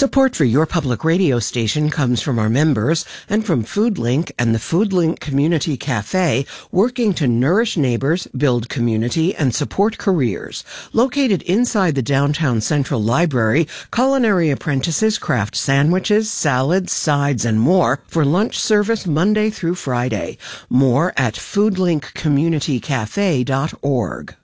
Support for your public radio station comes from our members and from FoodLink and the FoodLink Community Cafe, working to nourish neighbors, build community, and support careers. Located inside the downtown Central Library, culinary apprentices craft sandwiches, salads, sides, and more for lunch service Monday through Friday. More at foodlinkcommunitycafe.org.